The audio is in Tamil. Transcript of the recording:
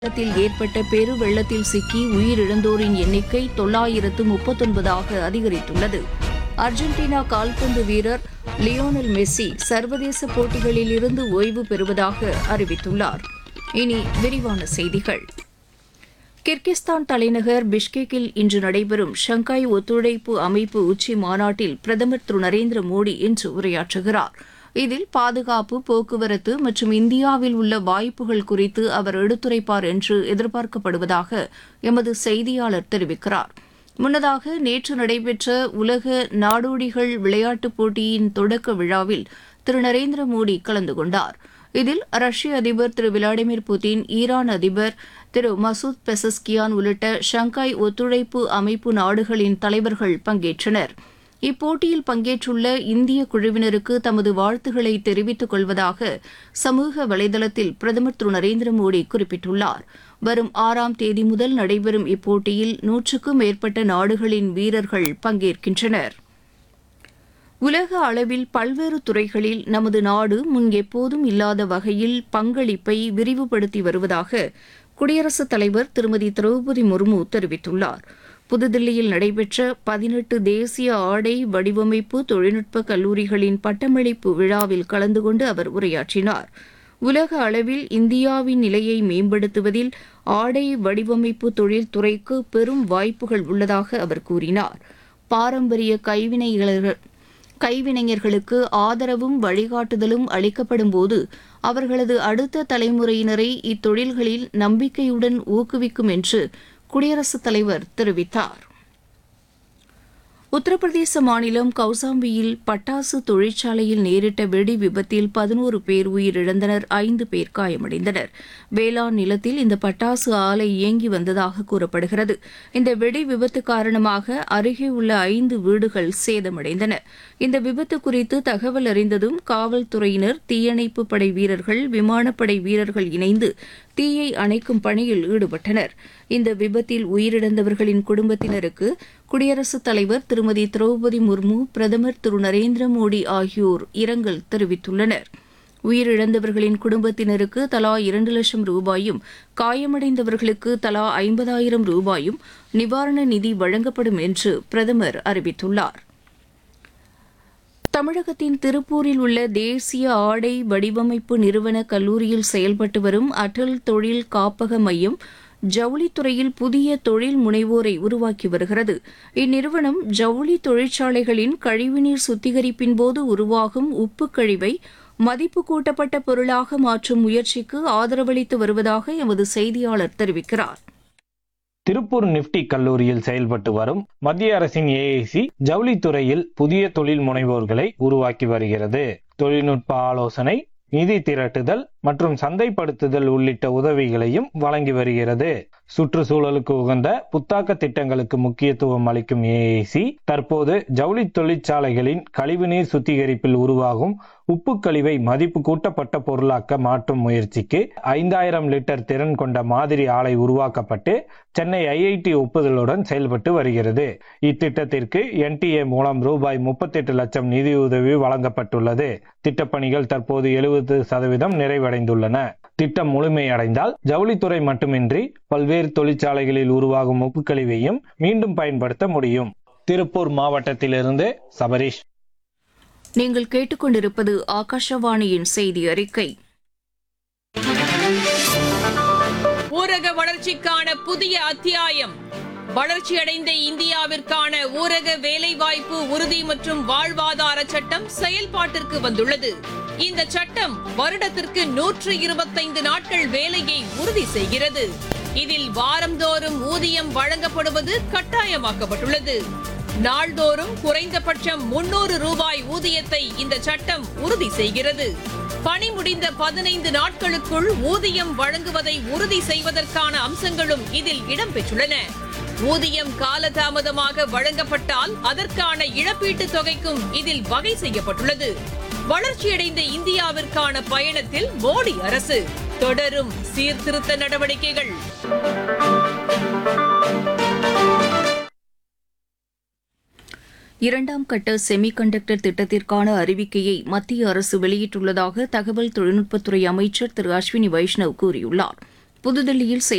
நேபாளத்தில் ஏற்பட்ட பெருவெள்ளத்தில் சிக்கி உயிரிழந்தோரின் எண்ணிக்கை 939ஆக அதிகரித்துள்ளது. அர்ஜென்டினா கால்பந்து வீரர் லியோனல் மெஸ்ஸி சர்வதேச போட்டிகளில் இருந்து ஓய்வு பெறுவதாக அறிவித்துள்ளார். இனி விரிவான செய்திகள். கிர்கிஸ்தான் தலைநகர் பிஷ்கெக்கில் இன்று நடைபெறும் ஷங்காய் ஒத்துழைப்பு அமைப்பு உச்சி மாநாட்டில் பிரதமர் திரு நரேந்திர மோடி இன்று உரையாற்றுகிறார். இதில் பாதுகாப்பு, போக்குவரத்து மற்றும் இந்தியாவில் உள்ள வாய்ப்புகள் குறித்து அவர் எடுத்துரைப்பார் என்று எதிர்பார்க்கப்படுவதாக எமது செய்தியாளர் தெரிவிக்கிறார். முன்னதாக நேற்று நடைபெற்ற உலக நாடோடிகள் விளையாட்டுப் போட்டியின் தொடக்க விழாவில் திரு நரேந்திர மோடி கலந்து கொண்டார். இதில் ரஷ்ய அதிபர் திரு விளாடிமிர் புட்டின், ஈரான் அதிபர் திரு மசூத் பெசஸ்கியான் உள்ளிட்ட ஷங்காய் ஒத்துழைப்பு அமைப்பு நாடுகளின் தலைவர்கள் பங்கேற்றனர். இப்போட்டியில் பங்கேற்றுள்ள இந்திய குழுவினருக்கு தமது வாழ்த்துக்களை தெரிவித்துக் கொள்வதாக சமூக வலைதளத்தில் பிரதமர் திரு நரேந்திர மோடி குறிப்பிட்டுள்ளார். வரும் 6ஆம் தேதி முதல் நடைபெறும் இப்போட்டியில் 100க்கும் மேற்பட்ட நாடுகளின் வீரர்கள் பங்கேற்கின்றனர். உலக அளவில் பல்வேறு துறைகளில் நமது நாடு முன் எப்போதும் இல்லாத வகையில் பங்களிப்பை விரிவுபடுத்தி வருவதாக குடியரசுத் தலைவர் திருமதி திரௌபதி முர்மு தெரிவித்துள்ளார். புதுதில்லியில் நடைபெற்ற 18 தேசிய ஆடை வடிவமைப்பு தொழில்நுட்ப கல்லூரிகளின் பட்டமளிப்பு விழாவில் கலந்து கொண்டு அவர் உரையாற்றினார். உலக அளவில் இந்தியாவின் நிலையை மேம்படுத்துவதில் ஆடை வடிவமைப்பு தொழில்துறைக்கு பெரும் வாய்ப்புகள் உள்ளதாக அவர் கூறினார். பாரம்பரிய கைவினைஞர்களுக்கு ஆதரவும் வழிகாட்டுதலும் அளிக்கப்படும் போது அவர்களது அடுத்த தலைமுறையினரை இத்தொழில்களில் நம்பிக்கையுடன் ஊக்குவிக்கும் என்று குடியரசுத் தலைவர் தெரிவித்தார். உத்தரப்பிரதேச மாநிலம் கௌசாம்பியில் பட்டாசு தொழிற்சாலையில் நேரிட்ட வெடி விபத்தில் 11 பேர் உயிரிழந்தனர், 5 பேர் காயமடைந்தனர். வேளாண் நிலத்தில் இந்த பட்டாசு ஆலை இயங்கி வந்ததாக கூறப்படுகிறது. இந்த வெடி விபத்து காரணமாக அருகே உள்ள 5 வீடுகள் சேதமடைந்தன. இந்த விபத்து குறித்து தகவல் அறிந்ததும் காவல்துறையினர், தீயணைப்பு படை வீரர்கள், விமானப்படை வீரர்கள் இணைந்து தீயை அணைக்கும் பணியில் ஈடுபட்டனர். இந்த விபத்தில் உயிரிழந்தவர்களின் குடும்பத்தினருக்கு குடியரசுத் தலைவர் திருமதி திரௌபதி முர்மு, பிரதமர் திரு நரேந்திர மோடி ஆகியோர் இரங்கல் தெரிவித்துள்ளனர். உயிரிழந்தவர்களின் குடும்பத்தினருக்கு தலா 2 லட்சம் ரூபாயும், காயமடைந்தவர்களுக்கு தலா 50,000 ரூபாயும் நிவாரண நிதி வழங்கப்படும் என்று பிரதமர் அறிவித்துள்ளார். தமிழகத்தின் திருப்பூரில் உள்ள தேசிய ஆடை வடிவமைப்பு நிறுவன கல்லூரியில் செயல்பட்டு வரும் அடல் தொழில் காப்பக மையம் ஜவுளித்துறையில் புதிய தொழில் முனைவோரை உருவாக்கி வருகிறது. இந்நிறுவனம் ஜவுளி தொழிற்சாலைகளின் கழிவுநீர் சுத்திகரிப்பின் போது உருவாகும் உப்பு கழிவை மதிப்பு கூட்டப்பட்ட பொருளாக மாற்றும் முயற்சிக்கு ஆதரவளித்து வருவதாக எமது செய்தியாளர் தெரிவிக்கிறார். திருப்பூர் நிப்டி கல்லூரியில் செயல்பட்டு வரும் மத்திய அரசின் ஏஐசி ஜவுளித்துறையில் புதிய தொழில் முனைவோர்களை உருவாக்கி வருகிறது. தொழில்நுட்ப ஆலோசனை, நிதி திரட்டுதல் மற்றும் சந்தைப்படுத்துதல் உள்ளிட்ட உதவிகளையும் வழங்கி வருகிறது. சுற்றுச்சூழலுக்கு உகந்த புத்தாக்க திட்டங்களுக்கு முக்கியத்துவம் அளிக்கும் ஏஐசி தற்போது ஜவுளி தொழிற்சாலைகளின் கழிவுநீர் சுத்திகரிப்பில் உருவாகும் உப்பு கழிவை மதிப்பு கூட்டப்பட்ட பொருளாக்க மாற்றும் முயற்சிக்கு 5000 லிட்டர் திறன் கொண்ட மாதிரி ஆலை உருவாக்கப்பட்டு சென்னை ஐஐடி ஒப்புதலுடன் செயல்பட்டு வருகிறது. இத்திட்டத்திற்கு என்டிஏ மூலம் ரூபாய் 38 லட்சம் நிதியுதவி வழங்கப்பட்டுள்ளது. திட்டப்பணிகள் தற்போது 70% நிறைவடைந்துள்ளன. திட்டம் முழுமையடைந்தால் ஜவுளித்துறை மட்டுமின்றி பல்வேறு தொழிற்சாலைகளில் உருவாகும் உப்பு கழிவையும் மீண்டும் பயன்படுத்த முடியும். திருப்பூர் மாவட்டத்திலிருந்து சபரீஷ். நீங்கள் கேட்டுக்கொண்டிருப்பது ஆகாஷவாணியின் செய்தி அறிக்கை. ஊரக வளர்ச்சிக்கான புதிய அத்தியாயம். வளர்ச்சியடைந்த இந்தியாவிற்கான ஊரக வேலைவாய்ப்பு உறுதி மற்றும் வாழ்வாதார சட்டம் செயல்பாட்டிற்கு வந்துள்ளது. இந்த சட்டம் வருடத்திற்கு 125 நாட்கள் வேலையை உறுதி செய்கிறது. இதில் வாரந்தோறும் ஊதியம் வழங்கப்படுவது கட்டாயமாக்கப்பட்டுள்ளது. நாள்தோறும் குறைந்தபட்சம் 300 ரூபாய் ஊதியத்தை இந்த சட்டம் உறுதி செய்கிறது. பணி முடிந்த 15 நாட்களுக்குள் ஊதியம் வழங்குவதை உறுதி செய்வதற்கான அம்சங்களும் இதில் இடம்பெற்றுள்ளன. ஊதியம் காலதாமதமாக வழங்கப்பட்டால் அதற்கான இழப்பீட்டுத் தொகைக்கும் இதில் வகை செய்யப்பட்டுள்ளது. வளர்ச்சியடைந்த இந்தியாவிற்கான பயணத்தில் மோடி அரசு தொடரும் சீர்திருத்த நடவடிக்கைகள். இரண்டாம் கட்ட செமிகண்டக்டர் திட்டத்திற்கான அறிவிக்கையை மத்திய அரசு வெளியிட்டுள்ளதாக தகவல் தொழில்நுட்பத்துறை அமைச்சர் திரு அஸ்வினி வைஷ்ணவ் கூறியுள்ளார். புதுதில்லியில்